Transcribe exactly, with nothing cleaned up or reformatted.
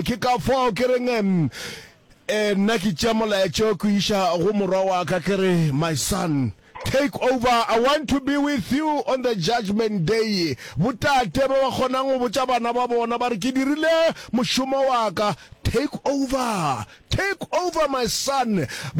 ke ka fo ke reng em eh nna ke tšamola tšo go isha go morwa wa ka ke re my son take over. I want to be with you on the judgment day. Butate ba khonang go botsa bana ba bona ba re ke dirile mošomo wa ka. Take over, take over my son.